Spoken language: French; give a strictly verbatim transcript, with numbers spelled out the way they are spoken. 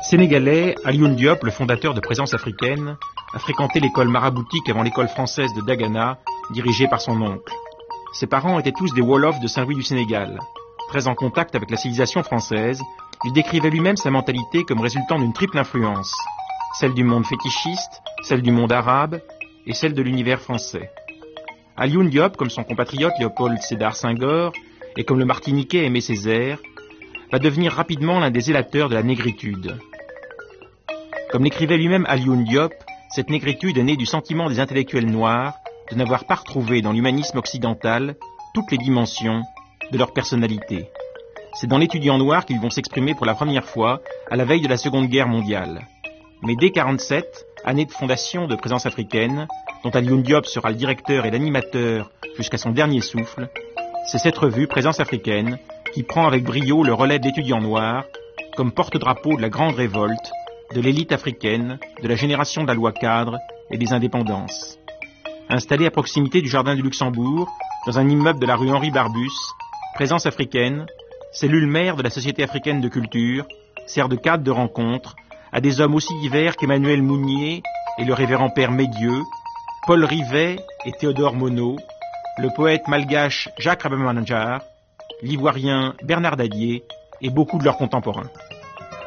Sénégalais, Alioune Diop, le fondateur de Présence africaine, a fréquenté l'école maraboutique avant l'école française de Dagana, dirigée par son oncle. Ses parents étaient tous des Wolofs de Saint-Louis du Sénégal. Très en contact avec la civilisation française, il décrivait lui-même sa mentalité comme résultant d'une triple influence, celle du monde fétichiste, celle du monde arabe et celle de l'univers français. Alioune Diop, comme son compatriote Léopold Sédar Senghor, et comme le Martiniquais Aimé Césaire, va devenir rapidement l'un des élateurs de la négritude. Comme l'écrivait lui-même Alioune Diop, cette négritude est née du sentiment des intellectuels noirs de n'avoir pas retrouvé dans l'humanisme occidental toutes les dimensions de leur personnalité. C'est dans l'étudiant noir qu'ils vont s'exprimer pour la première fois à la veille de la Seconde Guerre mondiale. Mais dès quarante-sept, année de fondation de Présence africaine, dont Alioune Diop sera le directeur et l'animateur jusqu'à son dernier souffle, c'est cette revue Présence africaine qui prend avec brio le relais de l'étudiant noir comme porte-drapeau de la grande révolte, de l'élite africaine, de la génération de la loi cadre et des indépendances. Installé à proximité du Jardin du Luxembourg, dans un immeuble de la rue Henri Barbus, Présence africaine, cellule mère de la Société africaine de culture, sert de cadre de rencontre à des hommes aussi divers qu'Emmanuel Mounier et le révérend père Médieux, Paul Rivet et Théodore Monod, le poète malgache Jacques Rabamanjar, l'Ivoirien Bernard Dadier et beaucoup de leurs contemporains.